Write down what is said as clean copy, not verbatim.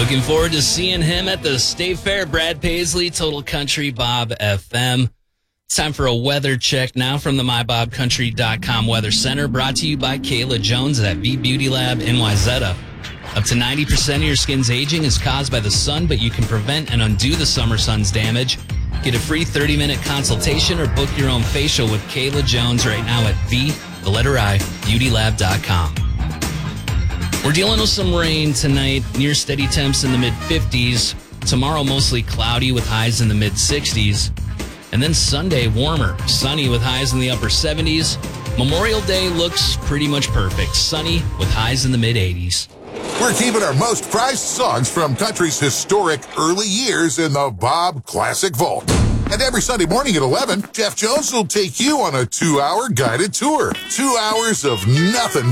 Looking forward to seeing him at the State Fair. Brad Paisley, Total Country Bob FM. It's time for a weather check now from the MyBobCountry.com Weather Center, brought to you by Kayla Jones at V Beauty Lab in Wayzata. Up to 90% of your skin's aging is caused by the sun, but you can prevent and undo the summer sun's damage. Get a free 30-minute consultation or book your own facial with Kayla Jones right now at beautylab.com. We're dealing with some rain tonight, near steady temps in the mid-50s. Tomorrow, mostly cloudy with highs in the mid-60s. And then Sunday, warmer, sunny with highs in the upper 70s. Memorial Day looks pretty much perfect, sunny with highs in the mid-80s. We're keeping our most prized songs from country's historic early years in the Bob Classic Vault. And every Sunday morning at 11, Jeff Jones will take you on a 2-hour guided tour. 2 hours of nothing